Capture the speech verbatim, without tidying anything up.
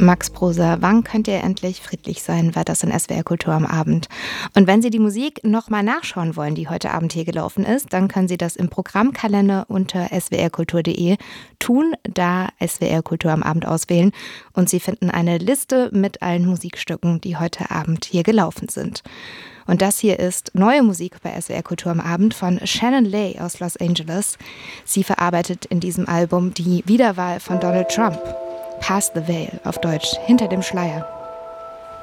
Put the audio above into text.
Max Prosa, wann könnt ihr endlich friedlich sein, war das in S W R Kultur am Abend. Und wenn Sie die Musik nochmal nachschauen wollen, die heute Abend hier gelaufen ist, dann können Sie das im Programmkalender unter s w r kultur punkt d e tun, da S W R Kultur am Abend auswählen und Sie finden eine Liste mit allen Musikstücken, die heute Abend hier gelaufen sind. Und das hier ist neue Musik bei S W R Kultur am Abend von Shannon Lay aus Los Angeles. Sie verarbeitet in diesem Album die Wiederwahl von Donald Trump. Past the Veil, auf Deutsch, hinter dem Schleier.